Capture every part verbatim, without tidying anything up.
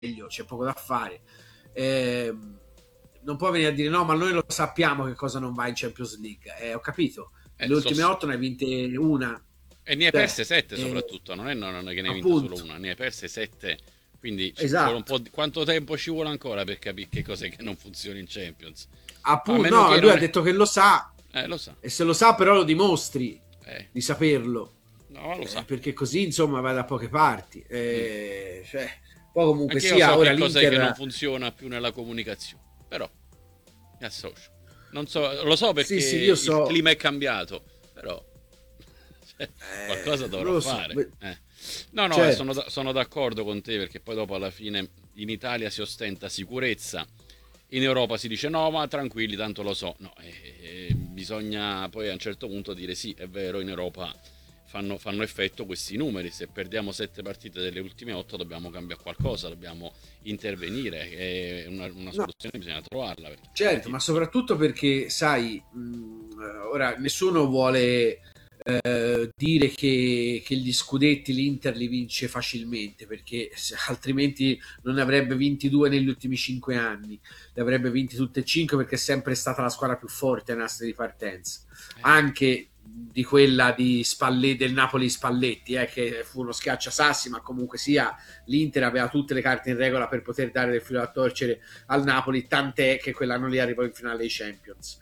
meglio, c'è poco da fare. Eh, non può venire a dire no, ma noi lo sappiamo che cosa non va in Champions League. Eh, ho capito, Eh, le so- ultime otto ne hai vinte una, e ne hai cioè, perse sette eh, soprattutto, non è, non è che ne hai vinta solo appunto, una, ne hai perse sette. Quindi ci vuole un esatto, po' di... Quanto tempo ci vuole ancora per capire che cos'è che non funziona in Champions? A appunto, meno no, che lui ha non è... detto che lo sa, Eh, lo sa. e se lo sa però lo dimostri Eh, di saperlo, no, lo eh, sa. perché così insomma va da poche parti. Mm. Eh, cioè, poi comunque Anche io so sia, ora che cos'è che non l'Inter... funziona più nella comunicazione, però mi associo. Non so, lo so Sì, perché sì, io il so... clima è cambiato, però cioè, qualcosa Eh, dovrò non lo so, fare. beh, Eh. No, no, e sono, certo. da- sono d'accordo con te perché poi dopo alla fine in Italia si ostenta sicurezza, in Europa si dice no, ma tranquilli, tanto lo so. No, eh, eh, bisogna poi a un certo punto dire sì, è vero, in Europa fanno, fanno effetto questi numeri. Se perdiamo sette partite delle ultime otto dobbiamo cambiare qualcosa, dobbiamo intervenire. E una, una No, soluzione bisogna trovarla. Perché certo, altrimenti... ma soprattutto perché, sai, mh, ora nessuno vuole eh, dire che, che gli scudetti l'Inter li vince facilmente, perché se- altrimenti non ne avrebbe vinti due negli ultimi cinque anni, li avrebbe vinti tutti e cinque perché è sempre stata la squadra più forte nella di partenza, Eh, anche di quella di Spalletti, del Napoli Spalletti, eh, che fu uno schiacciasassi, ma comunque sia l'Inter aveva tutte le carte in regola per poter dare del filo da torcere al Napoli, tant'è che quell'anno lì arrivò in finale ai Champions.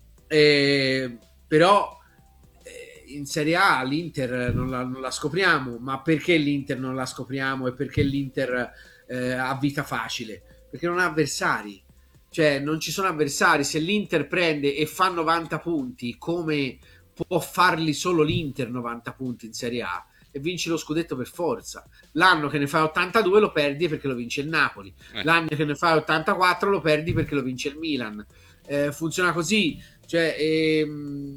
Eh, però eh, in Serie A l'Inter non la, non la scopriamo, ma perché l'Inter non la scopriamo e perché l'Inter eh, ha vita facile? Perché non ha avversari, cioè non ci sono avversari. Se l'Inter prende e fa novanta punti, come può farli solo l'Inter novanta punti in Serie A, e vinci lo scudetto per forza. L'anno che ne fai ottantadue lo perdi perché lo vince il Napoli, eh. l'anno che ne fai ottantaquattro lo perdi perché lo vince il Milan. Eh, funziona così, cioè ehm,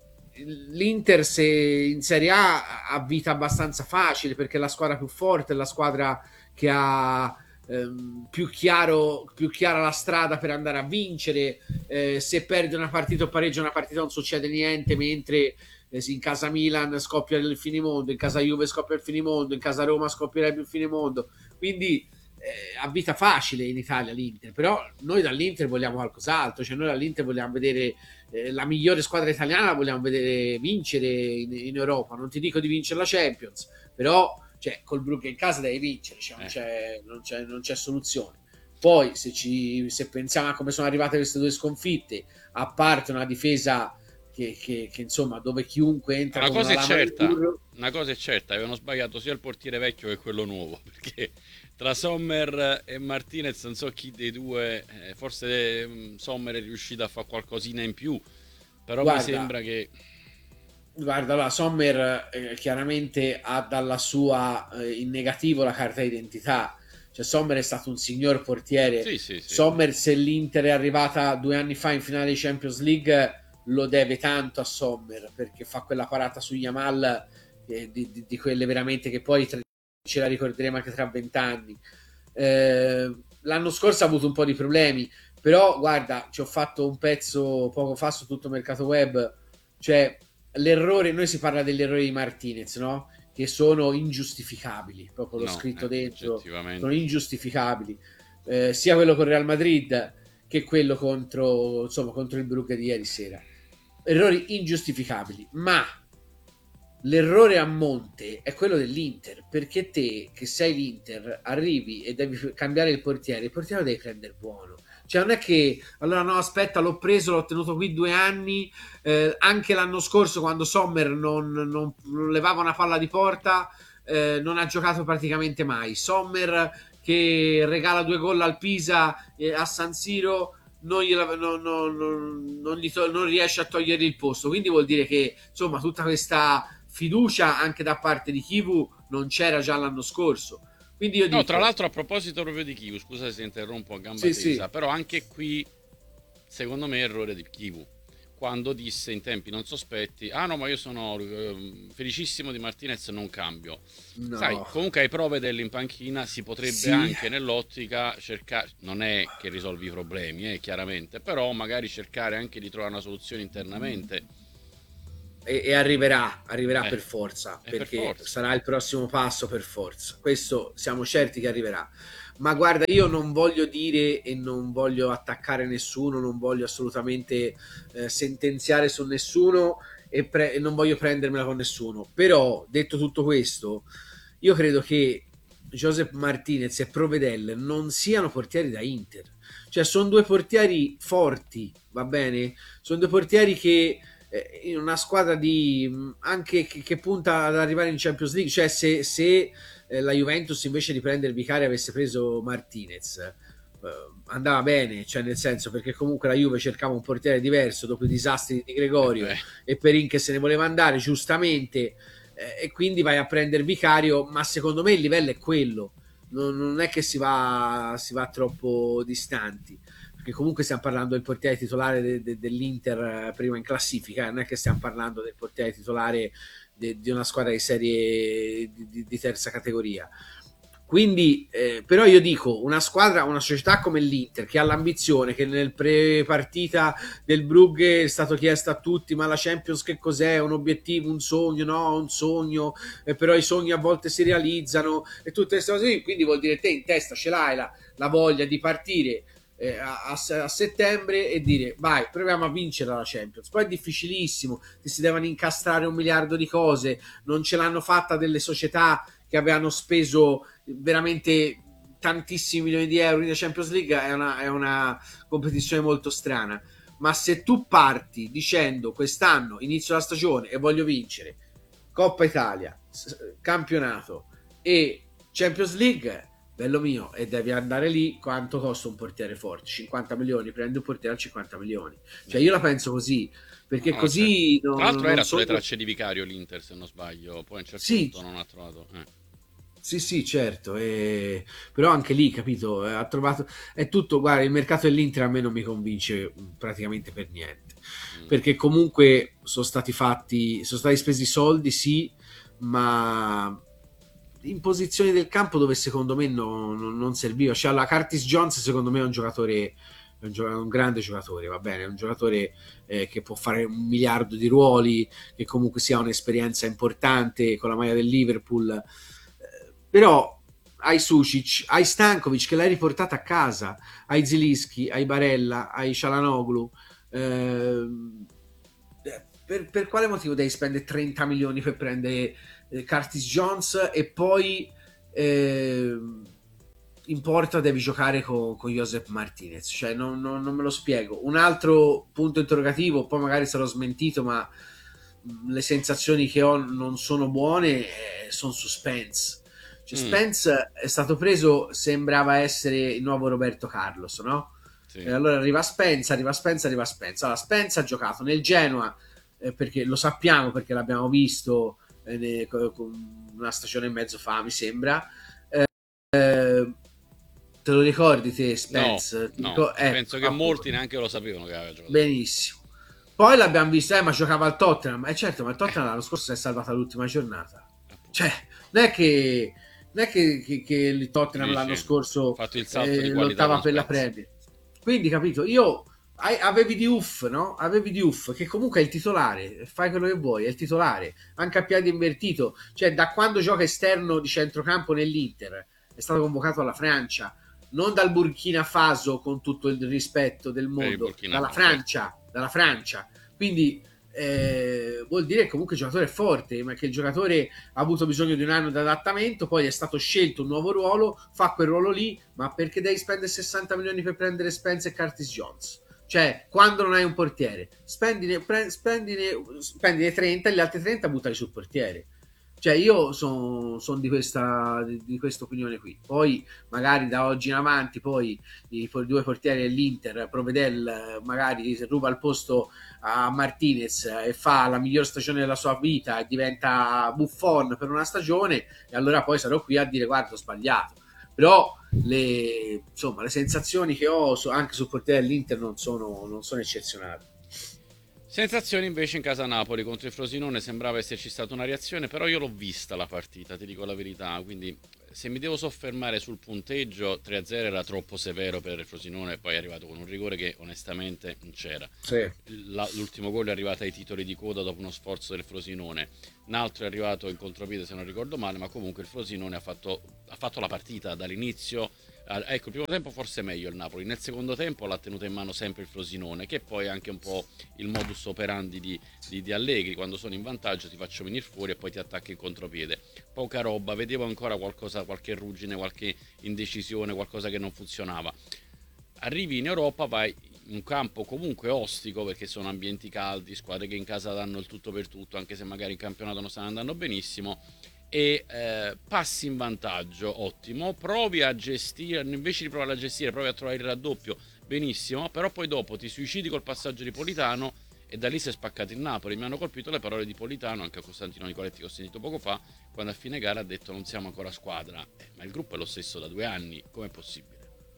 l'Inter se in Serie A ha vita abbastanza facile perché è la squadra più forte, è la squadra che ha ehm, più, chiaro, più chiara la strada per andare a vincere. Eh, se perde una partita o pareggia una partita non succede niente, mentre eh, in casa Milan scoppia il finimondo, in casa Juve scoppia il finimondo, in casa Roma scoppierebbe il finimondo. Quindi eh, a vita facile in Italia l'Inter, però noi dall'Inter vogliamo qualcos'altro, cioè noi dall'Inter vogliamo vedere eh, la migliore squadra italiana, la vogliamo vedere vincere in, in Europa. Non ti dico di vincere la Champions, però cioè, col Brugge in casa devi vincere, cioè, non, Eh. c'è, non, c'è, non c'è soluzione. Poi se, ci, se pensiamo a come sono arrivate queste due sconfitte, a parte una difesa che, che, che insomma dove chiunque entra Una come cosa una è lama del certa, burro. una cosa è certa, avevano sbagliato sia il portiere vecchio che quello nuovo, perché tra Sommer e Martinez non so chi dei due, eh, forse mm, Sommer è riuscito a fare qualcosina in più, però mi Guarda, sembra che... Guarda, la Sommer eh, chiaramente ha dalla sua eh, in negativo la carta d'identità. Cioè, Sommer è stato un signor portiere. Sì, sì, sì, Sommer, se l'Inter è arrivata due anni fa in finale di Champions League, lo deve tanto a Sommer perché fa quella parata su Yamal eh, di, di, di quelle veramente che poi tra- ce la ricorderemo anche tra vent'anni. Eh, l'anno scorso ha avuto un po' di problemi, però guarda, ci ho fatto un pezzo poco fa su tutto Mercato Web. Cioè, l'errore, noi si parla degli errori di Martinez, no? Che sono ingiustificabili, proprio l'ho no, scritto eh, dentro, sono oggettivamente. ingiustificabili. Eh, sia quello con Real Madrid che quello contro, insomma, contro il Brugge di ieri sera. Errori ingiustificabili, ma l'errore a monte è quello dell'Inter, perché te che sei l'Inter arrivi e devi cambiare il portiere, il portiere lo devi prendere buono. Cioè non è che allora no, aspetta, l'ho preso, l'ho tenuto qui due anni, eh, anche l'anno scorso quando Sommer non, non, non levava una palla di porta, eh, non ha giocato praticamente mai. Sommer che regala due gol al Pisa eh, a San Siro non, gliela, non, non, non, non, gli to- non riesce a togliere il posto. Quindi vuol dire che insomma tutta questa fiducia anche da parte di Kivu non c'era già l'anno scorso. Quindi io No, tra dico, l'altro a proposito proprio di Kivu, scusa se interrompo a gamba sì, sì, tesa, però anche qui secondo me errore di Kivu quando disse in tempi non sospetti ah no ma io sono eh, felicissimo di Martinez non cambio, sai no, comunque hai prove dell'in panchina, si potrebbe sì, anche nell'ottica cercare, non è che risolvi i problemi eh, chiaramente, però magari cercare anche di trovare una soluzione internamente. e, e arriverà, arriverà Eh, per forza, è per perché forza. sarà il prossimo passo per forza. Questo siamo certi che arriverà. Ma guarda, io non voglio dire e non voglio attaccare nessuno, non voglio assolutamente eh, sentenziare su nessuno e, pre- e non voglio prendermela con nessuno. Però, detto tutto questo, io credo che Josep Martinez e Provedel non siano portieri da Inter. Cioè, sono due portieri forti, va bene? Sono due portieri che eh, in una squadra di anche che, che punta ad arrivare in Champions League, cioè se, se eh, la Juventus invece di prendere Vicario avesse preso Martinez, eh, andava bene, cioè nel senso, perché comunque la Juve cercava un portiere diverso dopo i disastri di Eh Gregorio beh, e Perin che se ne voleva andare giustamente, eh, e quindi vai a prendere Vicario, ma secondo me il livello è quello, non, non è che si va, si va troppo distanti, perché comunque stiamo parlando del portiere titolare de, de, dell'Inter eh, prima in classifica, non è che stiamo parlando del portiere titolare de, di una squadra di serie di, di, di terza categoria. Quindi, eh, però io dico, una squadra, una società come l'Inter che ha l'ambizione, che nel pre-partita del Brugge è stato chiesto a tutti, ma la Champions che cos'è? Un obiettivo, un sogno? No, un sogno, eh, però i sogni a volte si realizzano e tutte queste cose qui, quindi vuol dire te in testa ce l'hai la, la voglia di partire eh, a, a, a settembre e dire vai, proviamo a vincere la Champions. Poi è difficilissimo, ti si devono incastrare un miliardo di cose, non ce l'hanno fatta delle società che avevano speso veramente tantissimi milioni di euro in Champions League, è una, è una competizione molto strana. Ma se tu parti dicendo quest'anno inizio la stagione e voglio vincere Coppa Italia, campionato e Champions League, bello mio, e devi andare lì, quanto costa un portiere forte? cinquanta milioni, prendi un portiere a cinquanta milioni. Cioè io la penso così, no, perché no, certo. così Tra non, l'altro non era sulle sono... tracce di Vicario l'Inter, se non sbaglio, poi a un certo Sì, punto non ha trovato. Eh. sì, sì, certo, e... però anche lì, capito, eh, ha trovato... È tutto, guarda, il mercato dell'Inter a me non mi convince praticamente per niente, Mm. perché comunque sono stati fatti, sono stati spesi soldi, sì, ma in posizioni del campo dove secondo me no- no- non serviva. Cioè, la Curtis Jones secondo me è un giocatore, è un, gio- un grande giocatore, va bene, è un giocatore eh, che può fare un miliardo di ruoli, che comunque sia un'esperienza importante con la maglia del Liverpool, eh, però hai Sucic, hai Stankovic che l'hai riportata a casa, hai Zilischi, hai Barella, hai Cialanoglu. ehm, per, per quale motivo devi spendere trenta milioni per prendere eh, Curtis Jones e poi eh, in porta devi giocare con, con Josep Martinez? Cioè non, non- non me lo spiego. Un altro punto interrogativo, poi magari sarò smentito, ma mh, le sensazioni che ho non sono buone, eh, sono su Spence. Cioè, Mm, Spence è stato preso, sembrava essere il nuovo Roberto Carlos, no? E sì. allora arriva Spence, arriva Spence, arriva Spence. Allora, Spence ha giocato nel Genoa, eh, perché lo sappiamo, perché l'abbiamo visto eh, ne- con una stagione e mezzo fa, mi sembra. Eh, te lo ricordi te, No, Spence? Ti no, ricor- e ecco, penso che molti appunto. neanche lo sapevano che aveva giocato lì. Benissimo. Poi l'abbiamo visto, eh, ma giocava al Tottenham. Eh certo, ma il Eh, Tottenham l'anno scorso si è salvata l'ultima giornata. Cioè, appunto. non è che, non è che, che- che il Tu Tottenham dici, l'anno ha scorso fatto il salto di eh, qualità lottava con per la Spence. Premier. Quindi, capito, io hai- avevi Diouf, no? Avevi Diouf, che comunque è il titolare, fai quello che vuoi, è il titolare, anche a piedi invertito. Cioè, da quando gioca esterno di centrocampo nell'Inter, è stato convocato alla Francia, non dal Burkina Faso, con tutto il rispetto del Per il mondo, dalla Burkina, certo. Francia, dalla Francia. Quindi eh, vuol dire che comunque il giocatore è forte, ma che il giocatore ha avuto bisogno di un anno di adattamento, poi è stato scelto un nuovo ruolo, fa quel ruolo lì, ma perché devi spendere sessanta milioni per prendere Spence e Curtis Jones? Cioè, quando non hai un portiere, spendine, pre, spendine, spendine trenta e gli altri trenta buttali sul portiere. Cioè, io sono son di questa di, di questa opinione qui. Poi, magari da oggi in avanti, poi i due portieri dell'Inter, Provedel, magari ruba il posto a Martinez e fa la miglior stagione della sua vita e diventa Buffon per una stagione, e allora poi sarò qui a dire guarda ho sbagliato. Però le, insomma, le sensazioni che ho su, anche sul portiere dell'Inter non sono, non sono eccezionali. Sensazioni invece in casa Napoli contro il Frosinone, sembrava esserci stata una reazione, però io l'ho vista la partita, ti dico la verità, quindi se mi devo soffermare sul punteggio, tre a zero era troppo severo per il Frosinone, poi è arrivato con un rigore che onestamente non c'era. Sì. La- l'ultimo gol è arrivato ai titoli di coda dopo uno sforzo del Frosinone, un altro è arrivato in contropiede se non ricordo male, ma comunque il Frosinone ha fatto, ha fatto la partita dall'inizio. Ah, ecco, il primo tempo forse meglio il Napoli, nel secondo tempo l'ha tenuto in mano sempre il Frosinone, che poi è anche un po' il modus operandi di, di, di Allegri: quando sono in vantaggio ti faccio venire fuori e poi ti attacchi in contropiede. Poca roba, vedevo ancora qualcosa, qualche ruggine, qualche indecisione, qualcosa che non funzionava. Arrivi in Europa, vai in un campo comunque ostico, perché sono ambienti caldi, squadre che in casa danno il tutto per tutto, anche se magari in campionato non stanno andando benissimo, e eh, passi in vantaggio, ottimo, provi a gestire, invece di provare a gestire provi a trovare il raddoppio, benissimo, però poi dopo ti suicidi col passaggio di Politano e da lì si è spaccato il Napoli. Mi hanno colpito le parole di Politano, anche a Costantino Nicoletti che ho sentito poco fa, quando a fine gara ha detto non siamo ancora squadra. Eh, ma il gruppo è lo stesso da due anni, com'è possibile?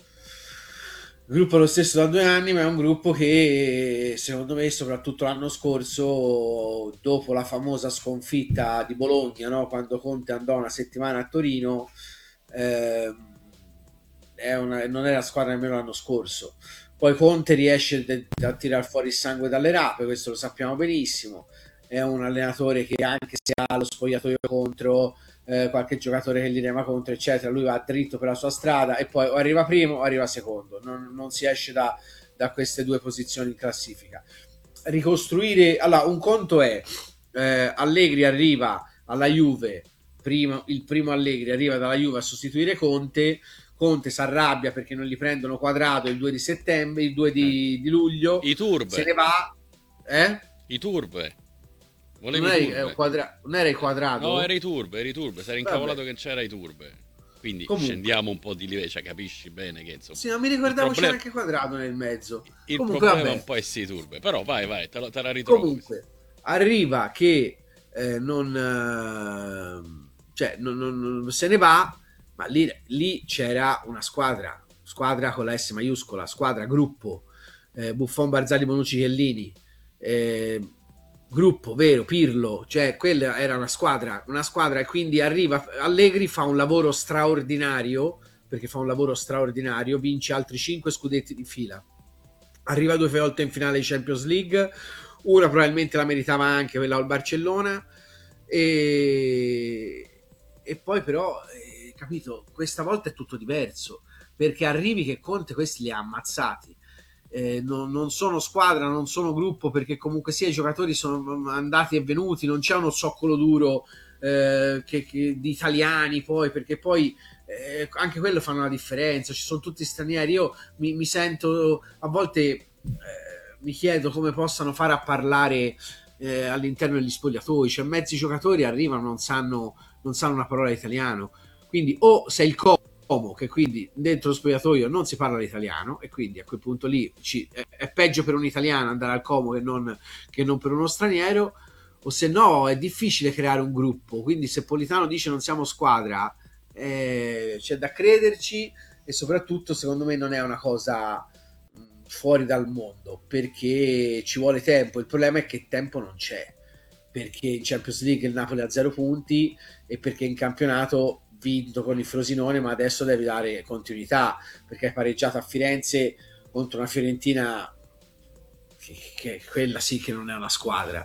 Il gruppo è lo stesso da due anni, ma è un gruppo che secondo me, soprattutto l'anno scorso, dopo la famosa sconfitta di Bologna, no? Quando Conte andò una settimana a Torino, ehm, è una- non è la squadra nemmeno l'anno scorso. Poi Conte riesce de- a tirar fuori il sangue dalle rape, questo lo sappiamo benissimo. È un allenatore che, anche se ha lo spogliatoio contro, eh, qualche giocatore che gli rema contro, eccetera, lui va dritto per la sua strada e poi o arriva primo o arriva secondo. Non, non si esce da, da queste due posizioni in classifica. Ricostruire, allora, un conto è eh, Allegri arriva alla Juve, primo, il primo Allegri arriva dalla Juve a sostituire Conte. Conte si arrabbia perché non gli prendono Quadrato il due di settembre, il due Eh. di, di luglio, I se turbe, ne va, eh? i turbe, Non volevi i era, eh, turbe. quadra- non era il No, Quadrato? era i turbe, era i turbe, si era Vabbè, incavolato che c'era i turbe. Quindi comunque. scendiamo un po' di livello, cioè capisci bene che insomma Sì, non mi il ricordavo c'era problema, anche Quadrato nel mezzo. il Comunque, problema un vabbè. po' è sì turbe, però vai vai, te, lo- te la ritrovo questa. Comunque, arriva che eh, non, eh, cioè, non, non- non se ne va, ma lì, lì c'era una squadra, squadra con la S maiuscola, squadra, gruppo, eh, Buffon, Barzagli, Bonucci, Chiellini, eh, gruppo, vero, Pirlo, cioè quella era una squadra, una squadra, e quindi arriva Allegri, fa un lavoro straordinario, perché fa un lavoro straordinario, vince altri cinque scudetti di fila, arriva due volte in finale di Champions League, una probabilmente la meritava anche quella al Barcellona, e, e poi però, eh, capito, questa volta è tutto diverso, perché arrivi che Conte questi li ha ammazzati. Eh, non, non sono squadra, non sono gruppo, perché comunque sia i giocatori sono andati e venuti, non c'è uno zoccolo duro eh, che, che, di italiani, poi perché poi eh, anche quello fa una differenza, ci sono tutti stranieri. Io mi, mi sento a volte, eh, mi chiedo come possano fare a parlare eh, all'interno degli spogliatoi, cioè mezzi giocatori arrivano, non sanno, non sanno una parola italiano, quindi o sei il Como, che quindi dentro lo spogliatoio non si parla l'italiano, e quindi a quel punto lì ci, è, è peggio per un italiano andare al Como che non, che non per uno straniero, o se no è difficile creare un gruppo. Quindi se Politano dice non siamo squadra, eh, c'è da crederci, e soprattutto secondo me non è una cosa mh, fuori dal mondo, perché ci vuole tempo. Il problema è che tempo non c'è, perché in Champions League il Napoli ha zero punti, e perché in campionato vinto con il Frosinone, ma adesso devi dare continuità, perché hai pareggiato a Firenze contro una Fiorentina che, che quella sì che non è una squadra,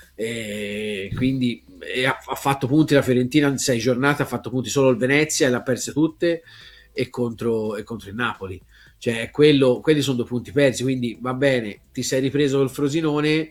e quindi e ha, ha fatto punti la Fiorentina in sei giornate, ha fatto punti solo il Venezia e le ha perse tutte, e contro, e contro il Napoli, cioè quello, quelli sono due punti persi. Quindi va bene, ti sei ripreso col Frosinone,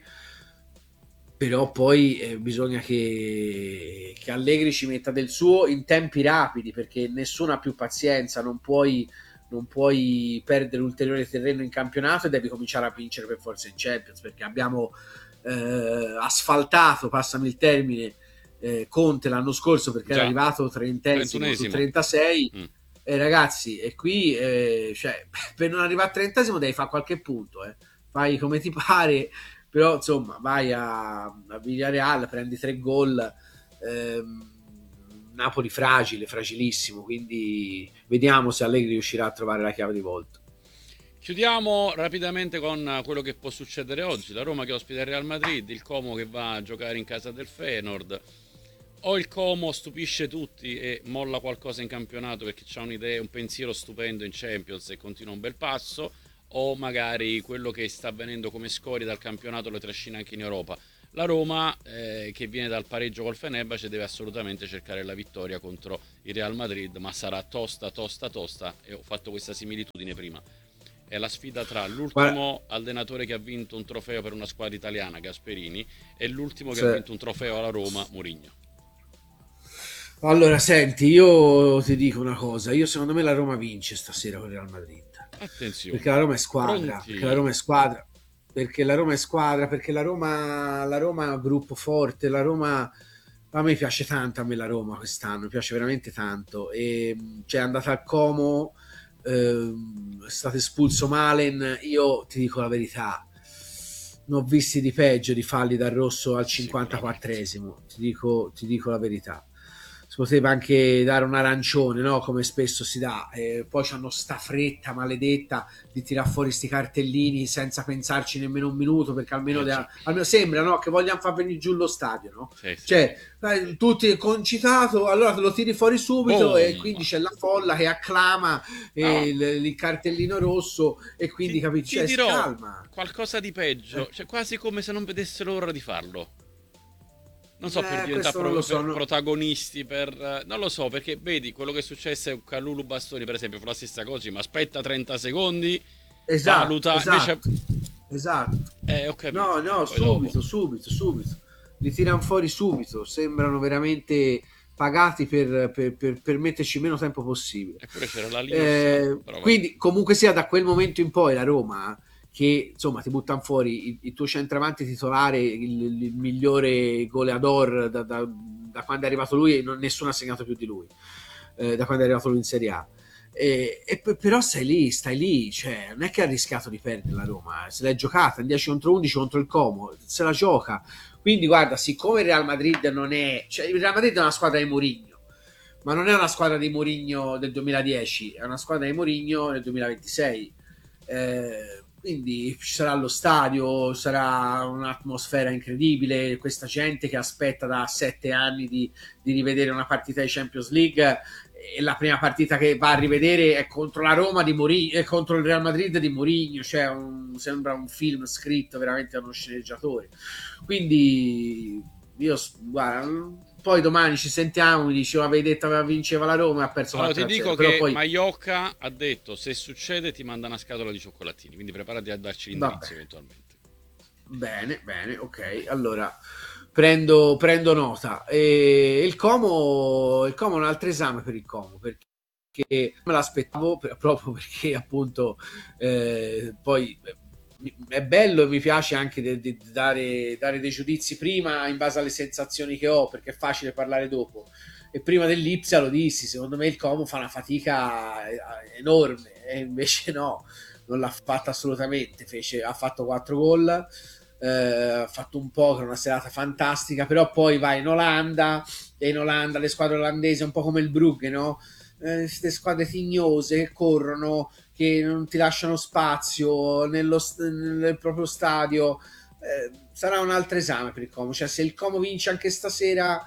però poi eh, bisogna che, che Allegri ci metta del suo in tempi rapidi, perché nessuno ha più pazienza, non puoi, non puoi perdere ulteriore terreno in campionato e devi cominciare a vincere per forza in Champions, perché abbiamo eh, asfaltato, passami il termine, eh, Conte l'anno scorso perché era Già, arrivato trentesimo su trentunesimo. trentasei. Mm. E ragazzi, e qui eh, cioè, per non arrivare a trentesimo devi fare qualche punto, eh. Fai come ti pare, però insomma vai a, a Villarreal, prendi tre gol, ehm, Napoli fragile, fragilissimo, quindi vediamo se Allegri riuscirà a trovare la chiave di volta. Chiudiamo rapidamente con quello che può succedere oggi. La Roma che ospita il Real Madrid, il Como che va a giocare in casa del Feyenoord. O il Como stupisce tutti e molla qualcosa in campionato perché c'ha un'idea, un pensiero stupendo in Champions e continua un bel passo, o magari quello che sta avvenendo come scorie dal campionato lo trascina anche in Europa. La Roma, eh, che viene dal pareggio col Fenerbahce, deve assolutamente cercare la vittoria contro il Real Madrid, ma sarà tosta, tosta, tosta, e ho fatto questa similitudine prima. È la sfida tra Guarda, l'ultimo allenatore che ha vinto un trofeo per una squadra italiana, Gasperini, e l'ultimo che ha se- vinto un trofeo alla Roma, Mourinho. allora, senti, io ti dico una cosa, io secondo me la Roma vince stasera con il Real Madrid, perché Attenzione, la Roma è squadra, perché la pronti? Roma è squadra, perché la Roma è squadra, perché la Roma, la Roma è un gruppo forte, la Roma, a me piace tanto, a me la Roma quest'anno, mi piace veramente tanto, e cioè è andata al Como, ehm, è stato espulso Malen, io ti dico la verità, ne ho visti di peggio di falli dal rosso al Sicuramente. cinquantaquattresimo, ti dico, ti dico la verità. Si poteva anche dare un arancione, no? Come spesso si dà, e poi c'hanno sta fretta maledetta di tirar fuori sti cartellini senza pensarci nemmeno un minuto, perché almeno, Eh già, da, almeno sembra, no? Che vogliano far venire giù lo stadio, no? sì, sì, sì. Cioè, eh, tutti concitato, allora te lo tiri fuori subito e Boom! quindi c'è la folla che acclama No, eh, il, il cartellino rosso e ti, quindi capisci, ti cioè si dirò calma. qualcosa di peggio, Eh, cioè quasi come se non vedessero l'ora di farlo. Non so, per eh, diventare questo non lo pro- so. per No. protagonisti, per... eh, non lo so, perché vedi, quello che è successo con Calulu Bastoni, per esempio, fa la stessa cosa, ma aspetta trenta secondi, Esatto, valuta, invece... esatto, esatto. Eh, ho capito. No, no, Poi dopo... subito, subito, subito. Li tirano fuori subito. Sembrano veramente pagati per, per, per, per metterci meno tempo possibile. Eppure c'era la Lius, Eh, però vabbè. quindi, comunque sia, da quel momento in poi la Roma, che insomma ti buttano fuori il, il tuo centravanti titolare, il, il migliore goleador da, da, da quando è arrivato lui, e non, nessuno ha segnato più di lui, eh, da quando è arrivato lui in Serie A. E, e p- però stai lì, stai lì, cioè, non è che ha rischiato di perdere la Roma, eh, se l'è giocata in dieci contro undici contro il Como, se la gioca. Quindi guarda, siccome il Real Madrid non è, cioè il Real Madrid è una squadra di Mourinho, ma non è una squadra di Mourinho del duemiladieci, è una squadra di Mourinho nel duemilaventisei. Eh, quindi ci sarà lo stadio, sarà un'atmosfera incredibile, questa gente che aspetta da sette anni di, di rivedere una partita di Champions League, e la prima partita che va a rivedere è contro la Roma di Mourinho, è contro il Real Madrid di Mourinho, cioè un, sembra un film scritto veramente da uno sceneggiatore. Quindi io guarda, poi domani ci sentiamo, mi dice, avevi detto che vinceva la Roma e ha perso Allora ti quattro a zero, dico però che poi Maiocca ha detto se succede ti manda una scatola di cioccolatini, quindi preparati a darci vabbè, l'indirizzo eventualmente. bene, bene, ok, allora prendo, prendo nota. E il Como, il Como è un altro esame per il Como, perché me l'aspettavo per- proprio perché appunto eh, poi eh, è bello e mi piace anche de- de- dare, dare dei giudizi prima in base alle sensazioni che ho, perché è facile parlare dopo. E prima dell'Ipsia lo dissi, secondo me il Como fa una fatica eh, enorme, e invece no, non l'ha fatta assolutamente. Fece, ha fatto quattro gol, eh, ha fatto un po', che è una serata fantastica, però poi va in Olanda, e in Olanda le squadre olandesi, un po' come il Brugge, no? Queste eh, squadre tignose che corrono, che non ti lasciano spazio nello, nel proprio stadio. Eh, sarà un altro esame per il Como. Cioè, se il Como vince anche stasera,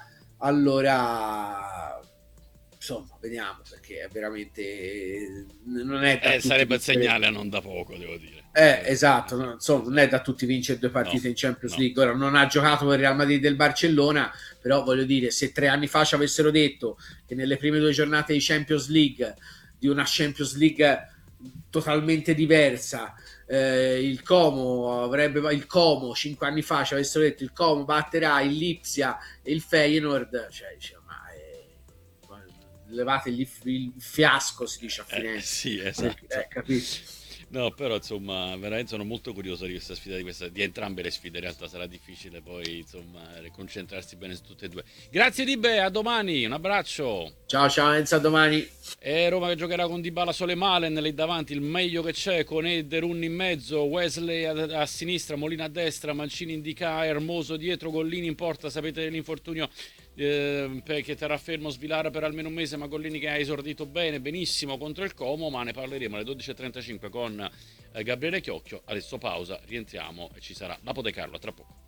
allora insomma, vediamo, perché è veramente non è da Eh, tutti sarebbe il vincere. segnale non da poco, devo dire. Eh, Sarebbe il esatto, segnale. no, insomma, non è Esatto. da tutti vincere due No, partite in Champions no. League. Ora non ha giocato per il Real Madrid del Barcellona, però voglio dire, se tre anni fa ci avessero detto che nelle prime due giornate di Champions League, di una Champions League totalmente diversa, eh, il Como avrebbe il Como cinque anni fa ci avessero detto il Como batterà il Lipsia e il Feyenoord, cioè diciamo, ma eh, levate il, il fiasco, si dice a Eh, Firenze, sì, perché, esatto. eh, capito? No, però insomma, veramente sono molto curioso di questa sfida, di, questa, di entrambe le sfide. In realtà sarà difficile poi, insomma, concentrarsi bene su tutte e due. Grazie di Be, a domani, un abbraccio. Ciao, ciao Enzo, a domani. E Roma che giocherà con Dybala, Sole Malen lì davanti, il meglio che c'è con Ederun in mezzo, Wesley a, a sinistra, Molina a destra, Mancini in di ca, Hermoso dietro, Gollini in porta, sapete l'infortunio eh, che terrà fermo Svilara per almeno un mese, ma Gollini che ha esordito bene, benissimo contro il Como, ma ne parleremo alle dodici e trentacinque con eh, Gabriele Chiocchio. Adesso pausa, rientriamo e ci sarà Lapo De Carlo, a tra poco.